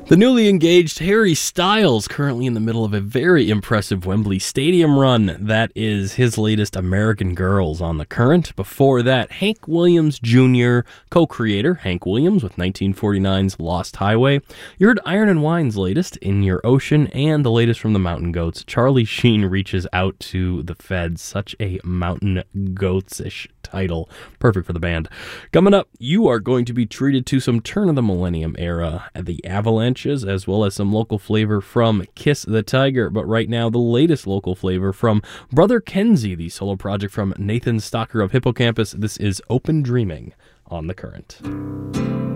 The newly engaged Harry Styles, currently in the middle of a very impressive Wembley Stadium run. That is his latest American Girls on The Current. Before that, Hank Williams Jr., co-creator Hank Williams with 1949's Lost Highway. You heard Iron and Wine's latest, In Your Ocean, and the latest from the Mountain Goats, Charlie Sheen Reaches Out to the Feds. Such a Mountain Goats-ish title. Perfect for the band. Coming up, you are going to be treated to some turn of the millennium era at the Avalanches, as well as some local flavor from Kiss the Tiger. But right now, the latest local flavor from Brother Kenzie, the solo project from Nathan Stocker of Hippocampus. This is Open Dreaming on The Current.